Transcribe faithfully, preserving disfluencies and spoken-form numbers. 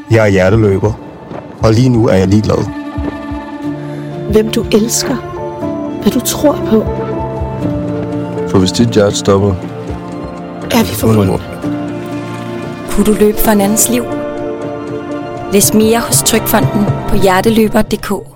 Jeg er hjerteløber, og lige nu er jeg ligeglad. Hvem du elsker, hvad du tror på. For hvis dit hjerte stopper, er vi forbundet. Kunne du løbe for en andens liv? Læs mere hos Trygfonden på hjerteløber punktum d k.